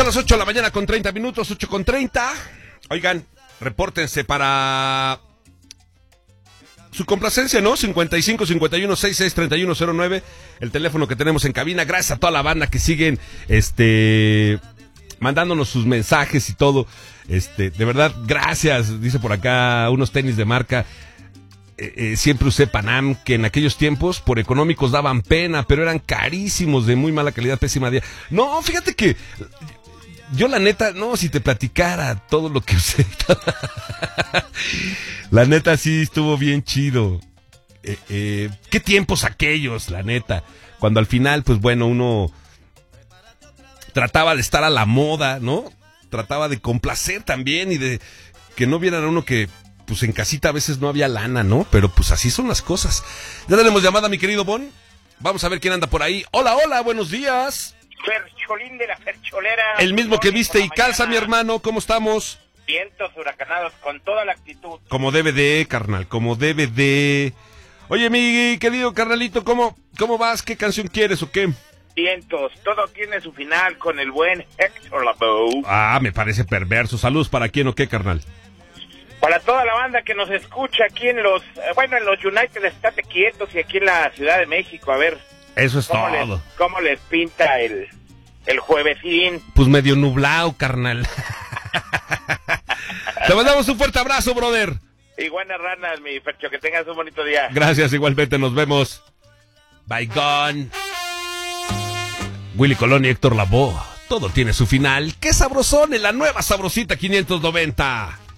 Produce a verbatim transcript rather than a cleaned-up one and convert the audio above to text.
las ocho de la mañana con treinta minutos, ocho con treinta. Oigan, repórtense para su complacencia, ¿no? cincuenta y cinco, cincuenta y uno, sesenta y seis, treinta y uno cero nueve, el teléfono que tenemos en cabina. Gracias a toda la banda que siguen, este, mandándonos sus mensajes y todo. Este, de verdad, gracias. Dice por acá, unos tenis de marca. Eh, eh, siempre usé Panam, que en aquellos tiempos por económicos daban pena, pero eran carísimos, de muy mala calidad, pésima día. No, fíjate que yo la neta, no, si te platicara todo lo que usé, la neta sí estuvo bien chido. Eh, eh, qué tiempos aquellos, la neta, cuando al final, pues bueno, uno trataba de estar a la moda, ¿no? Trataba de complacer también y de que no vieran a uno que pues en casita a veces no había lana, ¿no? Pero pues así son las cosas. Ya tenemos llamada, mi querido Bon. Vamos a ver quién anda por ahí. Hola, hola, buenos días. Fercholín de la Fercholera. El mismo que viste y calza, mi hermano. ¿Cómo estamos? Vientos huracanados con toda la actitud. Como debe de, carnal, como debe de. Oye, mi querido carnalito, ¿cómo, cómo vas? ¿Qué canción quieres o qué? Vientos, todo tiene su final con el buen Héctor Lavoe. Ah, me parece perverso. Saludos para quién o qué, carnal. Para toda la banda que nos escucha aquí en los, bueno, en los United, estate quietos, y aquí en la Ciudad de México, a ver. Eso es cómo todo. Les, ¿Cómo les pinta el, el juevesín? Pues medio nublado, carnal. Te mandamos un fuerte abrazo, brother. Y buenas ranas, mi Fercho, que tengas un bonito día. Gracias, igualmente, nos vemos. Bye, gone. Willy Colón y Héctor Lavoe, todo tiene su final. ¡Qué sabrosón en la nueva Sabrosita quinientos noventa!